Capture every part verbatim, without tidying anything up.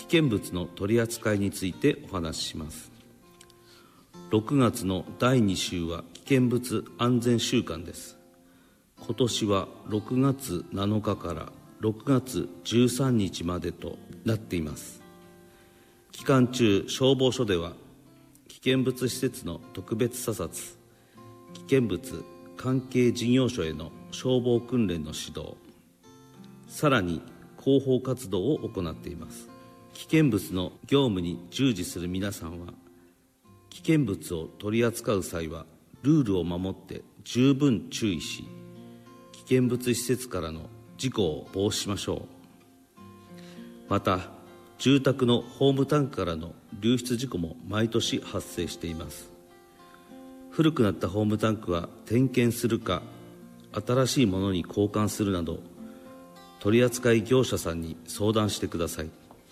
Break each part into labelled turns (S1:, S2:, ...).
S1: 危険物の取り扱いについてお話しします。ろくがつのだいに週は危険物安全週間です。今年はろくがつなのかからろくがつじゅうさんにちまでとなっています。期間中、消防署では危険物施設の特別査察、危険物関係事業所への消防訓練の指導、さらに広報活動を行っています。危険物の業務に従事する皆さんは、危険物を取り扱う際はルールを守って十分注意し、危険物施設からの事故を防止しましょう。また、住宅のホームタンクからの流出事故も毎年発生しています。古くなったホームタンクは点検するか、新しいものに交換するなど、取扱業者さんに相談してください。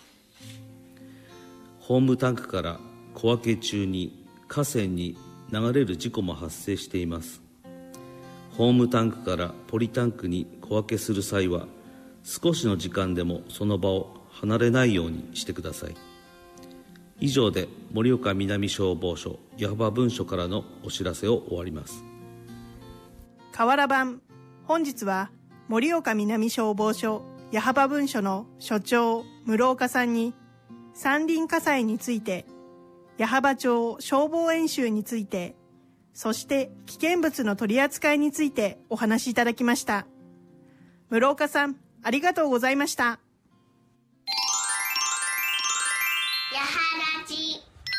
S1: ホームタンクから小分け中に河川に流れる事故も発生しています。ホームタンクからポリタンクに小分けする際は、少しの時間でもその場を離れないようにしてください。以上で盛岡南消防署矢巾分署からのお知らせを終わります。
S2: 河原版、本日は盛岡南消防署矢巾分署の署長室岡さんに、山林火災について、矢巾町消防演習について、そして危険物の取り扱いについてお話しいただきました。室岡さん、ありがとうございました。
S3: やはらじ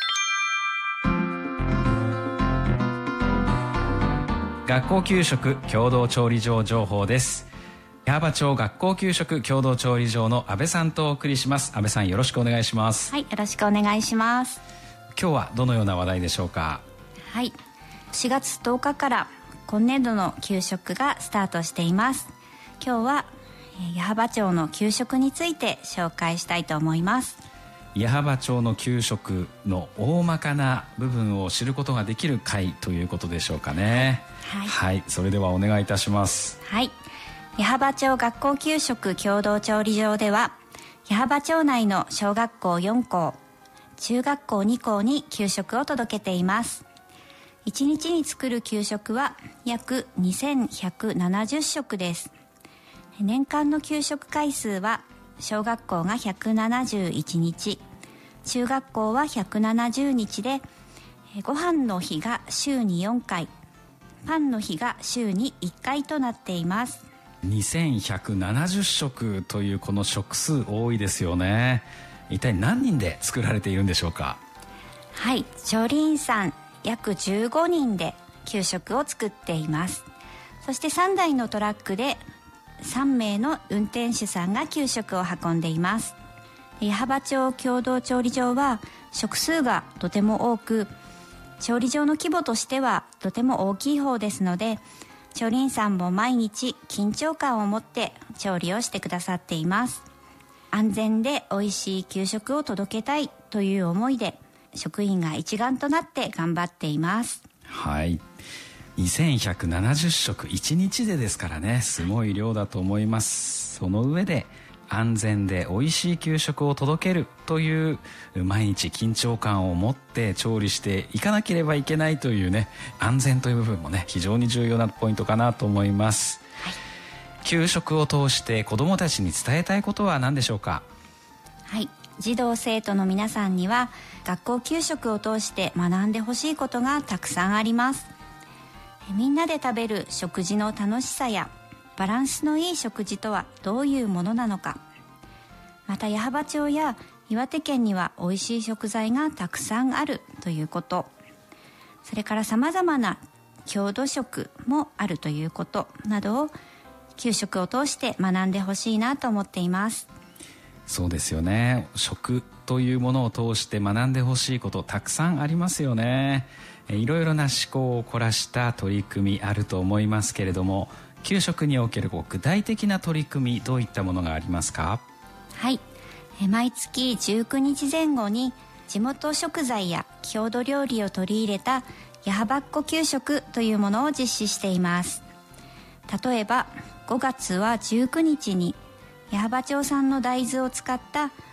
S4: 学校給食共同調理場情報です。矢巾町学校給食共同調理場の安倍さんとお送りします。安倍さん、よろしくお願いします。
S5: はい、よろしくお願いします。
S4: 今日はどのような話題でしょうか？
S5: はい、しがつとおかから今年度の給食がスタートしています。今日は矢巾町の給食について紹介したいと思います。
S4: 矢巾町の給食の大まかな部分を知ることができる会ということでしょうかね。はい、はい、それではお願いいたします。
S5: はい、矢巾町学校給食共同調理場では、矢巾町内の小学校よんこう、中学校にこうに給食を届けています。いちにちに作る給食は約にせんひゃくななじゅっしょくです。年間の給食回数は小学校がひゃくななじゅういちにち、中学校はひゃくななじゅうにちで、ご飯の日が週によんかい、パンの日が週にいっかいとなっています。
S4: にせんひゃくななじゅっしょくというこの食数多いですよね。一体何人で作られているんでしょうか？
S5: はい、調理員さん約じゅうごにんで給食を作っています。そしてさんだいのトラックでさんめいの運転手さんが給食を運んでいます。矢巾町共同調理場は食数がとても多く、調理場の規模としてはとても大きい方ですので、調理員さんも毎日緊張感を持って調理をしてくださっています。安全で美味しい給食を届けたいという思いで、職員が一丸となって頑張っています。
S4: はい、にせんひゃくななじゅっしょくいちにちでですからね、すごい量だと思います。その上で安全で美味しい給食を届けるという毎日緊張感を持って調理していかなければいけないというね、安全という部分もね、非常に重要なポイントかなと思います。はい、給食を通して子どもたちに伝えたいことは何でしょうか？
S5: はい、児童生徒の皆さんには学校給食を通して学んでほしいことがたくさんあります。みんなで食べる食事の楽しさやバランスのいい食事とはどういうものなのか、また矢巾町や岩手県には美味しい食材がたくさんあるということ、それからさまざまな郷土食もあるということなどを給食を通して学んでほしいなと思っています。
S4: そうですよね。食というものを通して学んでほしいことたくさんありますよね。いろいろな思考を凝らした取り組みあると思いますけれども、給食における具体的な取り組み、どういったものがありますか？
S5: はい、毎月じゅうくにちぜん後に地元食材や郷土料理を取り入れた矢巾っ子給食というものを実施しています。例えばごがつはじゅうくにちに矢巾町産の大豆を使った